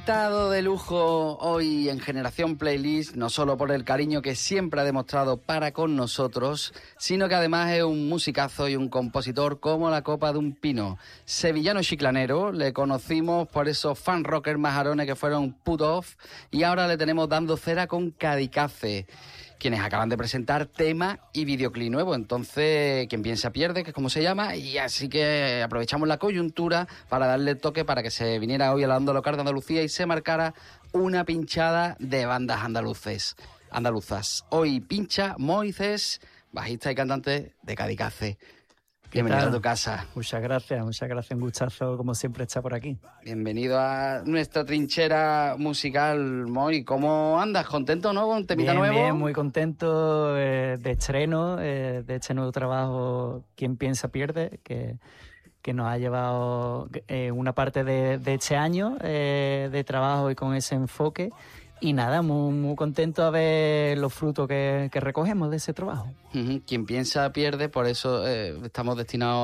Invitado de lujo hoy en Generación Playlist, no solo por el cariño que siempre ha demostrado para con nosotros, sino que además es un musicazo y un compositor como la copa de un pino. Sevillano chiclanero, le conocimos por esos fan rockers majarones que fueron Put Off, y ahora le tenemos dando cera con Kadicace, quienes acaban de presentar tema y videoclip nuevo. Entonces, quien piensa pierde, que es como se llama, y así que aprovechamos la coyuntura para darle toque para que se viniera hoy a la onda local de Andalucía y se marcara una pinchada de bandas andaluzas. Hoy pincha Moisés, bajista y cantante de Kadicace. Bienvenido a tu casa. Muchas gracias, un gustazo como siempre estar por aquí. Bienvenido a nuestra trinchera musical, Moy. ¿Cómo andas? ¿Contento, no? ¿Con temita nuevo? Bien, muy contento de estreno, de este nuevo trabajo Quien piensa pierde, que nos ha llevado una parte de este año de trabajo y con ese enfoque. Y nada, muy contento a ver los frutos que recogemos de ese trabajo. Quien piensa pierde, por eso estamos destinados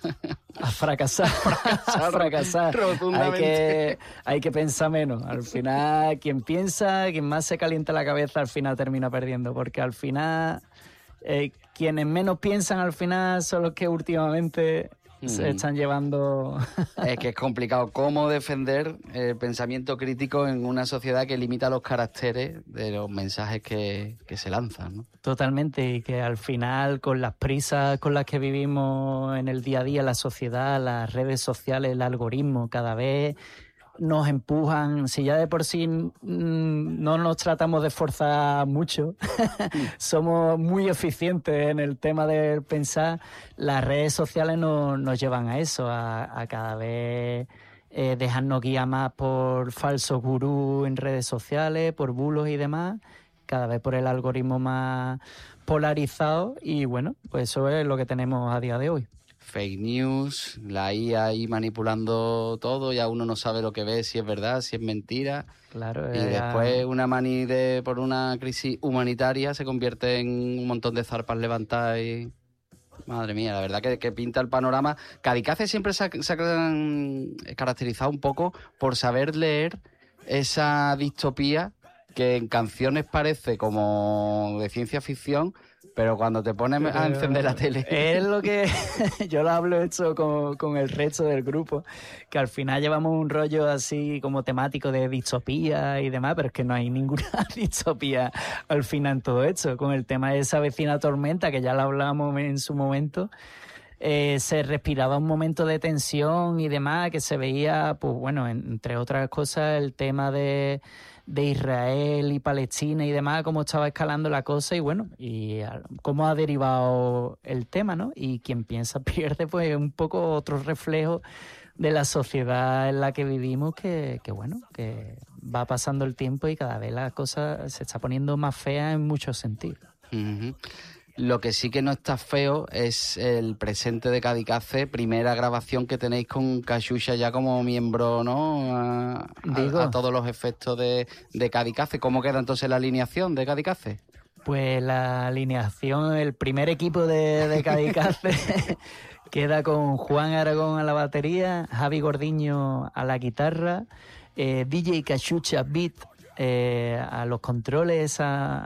a fracasar. A fracasar. Rotundamente. Hay que pensar menos. Al final, quien más se calienta la cabeza, al final termina perdiendo. Porque al final, quienes menos piensan al final son los que últimamente se están llevando. Es que es complicado cómo defender el pensamiento crítico en una sociedad que limita los caracteres de los mensajes que se lanzan, ¿no? Totalmente, y que al final, con las prisas con las que vivimos en el día a día, la sociedad, las redes sociales, el algoritmo, cada vez nos empujan. Si ya de por sí no nos tratamos de esforzar mucho, somos muy eficientes en el tema de pensar, las redes sociales nos llevan a eso, a cada vez dejarnos guiar más por falsos gurús en redes sociales, por bulos y demás, cada vez por el algoritmo más polarizado, y bueno, pues eso es lo que tenemos a día de hoy. Fake news, la IA ahí manipulando todo, ya uno no sabe lo que ve, si es verdad, si es mentira. Claro. Y después una mani por una crisis humanitaria se convierte en un montón de zarpas levantadas y... Madre mía, la verdad que pinta el panorama. Kadicace siempre se ha caracterizado un poco por saber leer esa distopía que en canciones parece como de ciencia ficción, pero cuando te pones a encender la tele... Es lo que yo lo hablo esto con el resto del grupo, que al final llevamos un rollo así como temático de distopía y demás, pero es que no hay ninguna distopía al final en todo esto. Con el tema de esa vecina tormenta, que ya lo hablamos en su momento, se respiraba un momento de tensión y demás, que se veía, pues bueno, entre otras cosas, el tema de Israel y Palestina y demás, cómo estaba escalando la cosa y bueno, y cómo ha derivado el tema, ¿no? Y quien piensa pierde, pues un poco otro reflejo de la sociedad en la que vivimos, que bueno, que va pasando el tiempo y cada vez la cosa se está poniendo más fea en muchos sentidos. Uh-huh. Lo que sí que no está feo es el presente de Kadicace, primera grabación que tenéis con Cachucha ya como miembro, ¿no? A todos los efectos de Kadicace. ¿Cómo queda entonces la alineación de Kadicace? Pues la alineación, el primer equipo de Kadicace queda con Juan Aragón a la batería, Javi Gordiño a la guitarra, DJ Cachucha Beat a los controles,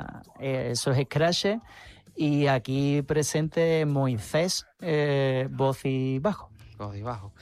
esos scratches. Y aquí presente Moisés, voz y bajo. Voz y bajo.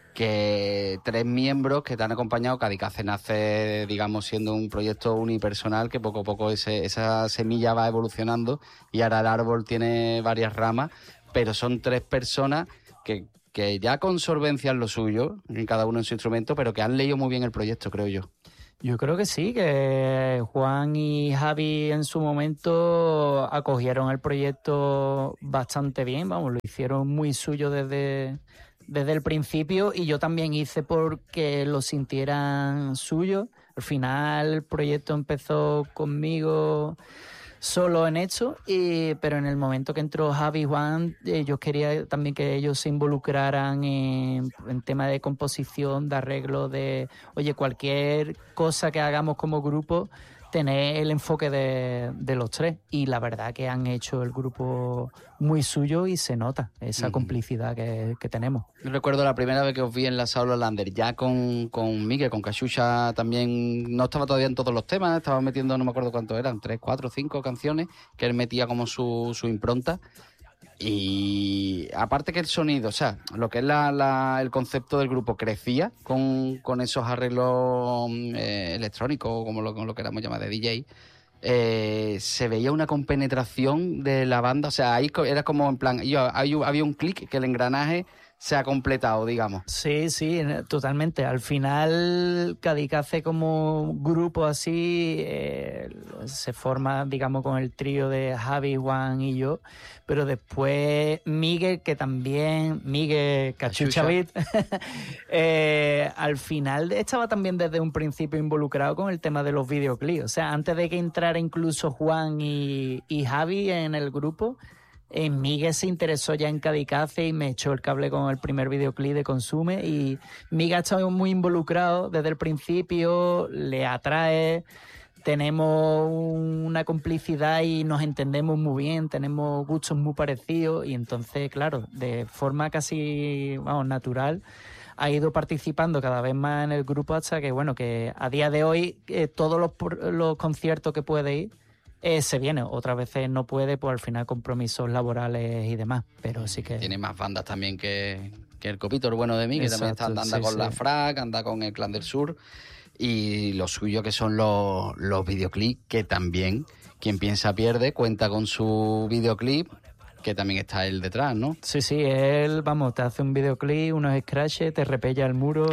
Que 3 miembros que te han acompañado. Kadicace nace, digamos, siendo un proyecto unipersonal que poco a poco esa semilla va evolucionando y ahora el árbol tiene varias ramas, pero son 3 personas que ya con solvencia en lo suyo, en cada uno en su instrumento, pero que han leído muy bien el proyecto, creo yo. Yo creo que sí, que Juan y Javi en su momento acogieron el proyecto bastante bien, vamos, lo hicieron muy suyo desde el principio, y yo también hice porque lo sintieran suyo. Al final el proyecto empezó conmigo solo en esto, pero en el momento que entró Javi y Juan, yo quería también que ellos se involucraran en tema de composición, de arreglo, de, oye, cualquier cosa que hagamos como grupo tener el enfoque de los tres. Y la verdad que han hecho el grupo muy suyo y se nota esa complicidad que tenemos. Yo recuerdo la primera vez que os vi en la Saula Lander, ya con Miguel, con Cachucha también, no estaba todavía en todos los temas, estaba metiendo, no me acuerdo cuántos eran, 3, 4, 5 canciones, que él metía como su impronta. Y aparte que el sonido, o sea, lo que es el concepto del grupo crecía con esos arreglos electrónicos, como lo queramos llamar, de DJ, se veía una compenetración de la banda, o sea, ahí era como en plan, había un clic que el engranaje se ha completado, digamos. Sí, totalmente. Al final, Kamikaze como grupo así se forma, digamos, con el trío de Javi, Juan y yo, pero después Miguel, Cachucha Beat, al final estaba también desde un principio involucrado con el tema de los videoclips. O sea, antes de que entrara incluso Juan y Javi en el grupo, Miguel se interesó ya en Kamikaze y me echó el cable con el primer videoclip de Consume, y Miguel ha estado muy involucrado desde el principio, le atrae, tenemos una complicidad y nos entendemos muy bien, tenemos gustos muy parecidos, y entonces, claro, de forma casi, natural, ha ido participando cada vez más en el grupo hasta que, bueno, que a día de hoy todos los conciertos que puede ir, se viene. Otras veces no puede, pues al final compromisos laborales y demás, pero sí que... Tiene más bandas también que el Copito, el bueno de mí, que también anda con la FRAC, anda con el Clan del Sur, y lo suyo que son los videoclips, que también, quien piensa pierde, cuenta con su videoclip, que también está él detrás, ¿no? Sí, él, te hace un videoclip, unos scratches, te repella el muro,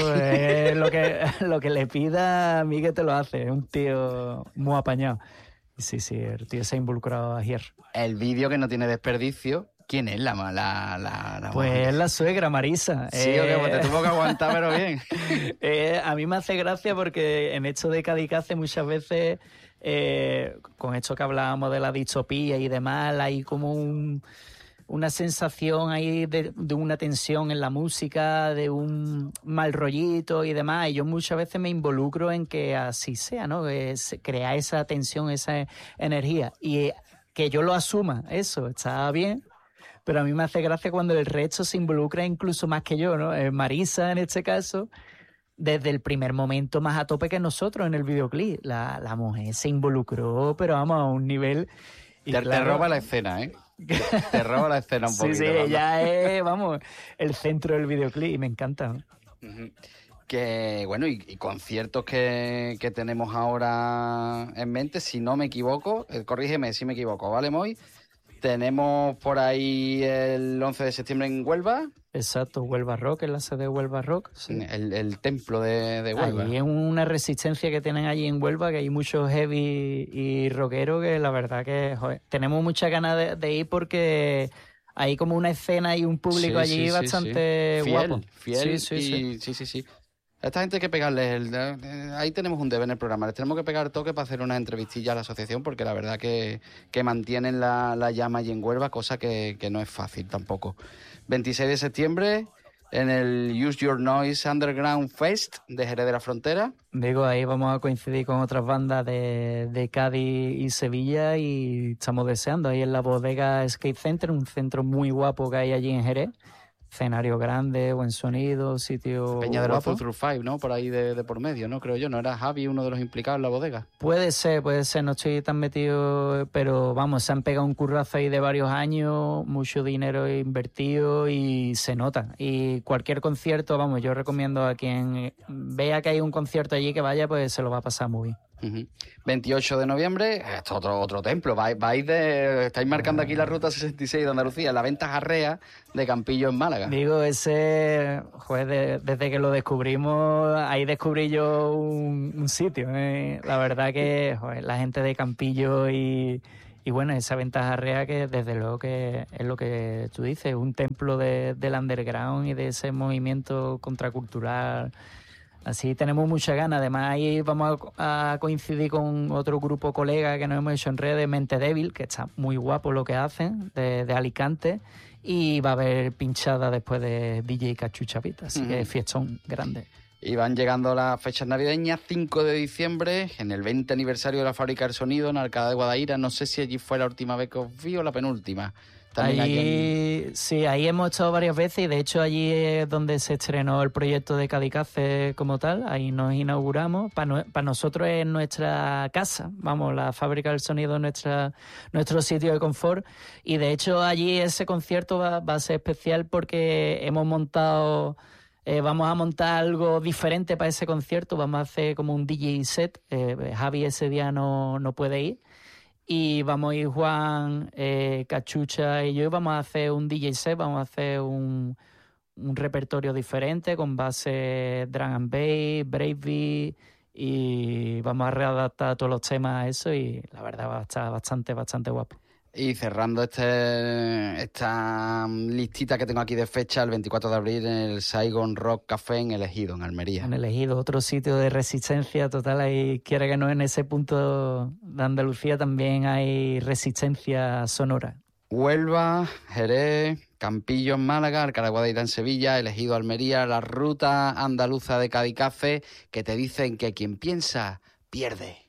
lo que le pida a mí que te lo hace, es un tío muy apañado. Sí, el tío se ha involucrado ayer. El vídeo que no tiene desperdicio, ¿quién es la Pues es la suegra, Marisa. Sí, pues te tuvo que aguantar, pero bien. A mí me hace gracia porque en esto de Kamikaze muchas veces, con esto que hablábamos de la distopía y demás, hay como una sensación ahí de una tensión en la música, de un mal rollito y demás, y yo muchas veces me involucro en que así sea, ¿no? Que crea esa tensión, esa energía, y que yo lo asuma, eso está bien, pero a mí me hace gracia cuando el resto se involucra incluso más que yo, ¿no? Marisa, en este caso, desde el primer momento más a tope que nosotros en el videoclip. La mujer se involucró, pero vamos, a un nivel... Y te roba la escena, ¿eh? Te roba la escena un poquito. Sí, ella es, el centro del videoclip y me encanta. Que, bueno, y conciertos que tenemos ahora en mente, si no me equivoco, corrígeme si me equivoco, ¿vale, Moy? Tenemos por ahí el 11 de septiembre en Huelva. Exacto, Huelva Rock, en la sede de Huelva Rock. Sí. El templo de Huelva. Ahí es una resistencia que tienen allí en Huelva, que hay muchos heavy y rockeros que la verdad que, tenemos muchas ganas de ir porque hay como una escena y un público allí bastante guapo. Fiel, sí. A esta gente hay que pegarles ahí tenemos un deber en el programa, les tenemos que pegar toque para hacer una entrevistilla a la asociación, porque la verdad que mantienen la llama allí en Huelva, cosa que no es fácil tampoco. 26 de septiembre en el Use Your Noise Underground Fest de Jerez de la Frontera. Digo, ahí vamos a coincidir con otras bandas de Cádiz y Sevilla, y estamos deseando ahí en la bodega Skate Center, un centro muy guapo que hay allí en Jerez. Escenario grande, buen sonido, sitio Peña de los guapo. Through Five, ¿no? Por ahí de por medio, ¿no? Creo yo. ¿No era Javi uno de los implicados en la bodega? Puede ser. No estoy tan metido, pero vamos, se han pegado un currazo ahí de varios años, mucho dinero invertido y se nota. Y cualquier concierto, vamos, yo recomiendo a quien vea que hay un concierto allí que vaya, pues se lo va a pasar muy bien. 28 de noviembre, esto otro templo. Estáis marcando aquí la ruta 66 de Andalucía, la venta jarrea de Campillo en Málaga. Digo, ese, desde que lo descubrimos, ahí descubrí yo un sitio. La verdad que, la gente de Campillo y bueno, esa venta jarrea que desde luego que es lo que tú dices, un templo del underground y de ese movimiento contracultural. Así tenemos mucha ganas. Además, ahí vamos a coincidir con otro grupo colega que nos hemos hecho en redes, Mente Débil, que está muy guapo lo que hacen, de Alicante. Y va a haber pinchada después de DJ Cachucha Beat, así que fiestón grande. Y van llegando las fechas navideñas, 5 de diciembre, en el 20 aniversario de la Fábrica del Sonido, en Alcalá de Guadaira. No sé si allí fue la última vez que os vi o la penúltima. Sí, ahí hemos estado varias veces y de hecho allí es donde se estrenó el proyecto de Cadicace como tal, ahí nos inauguramos. Para nosotros es nuestra casa, vamos, la Fábrica del Sonido es nuestro sitio de confort y de hecho allí ese concierto va a ser especial porque vamos a montar algo diferente para ese concierto, vamos a hacer como un DJ set, Javi ese día no puede ir. Y vamos a ir Juan, Cachucha y yo, y vamos a hacer un DJ set, vamos a hacer un repertorio diferente con base drum and bass, breakbeat y vamos a readaptar todos los temas a eso y la verdad va a estar bastante guapo. Y cerrando esta listita que tengo aquí de fecha, el 24 de abril en el Saigon Rock Café en El Ejido, en Almería. En El Ejido, otro sitio de resistencia total. Ahí, quiera que no, en ese punto de Andalucía también hay resistencia sonora. Huelva, Jerez, Campillo en Málaga, Alcalá de Guadaira en Sevilla, El Ejido, Almería, la ruta andaluza de Cadicace, que te dicen que quien piensa, pierde.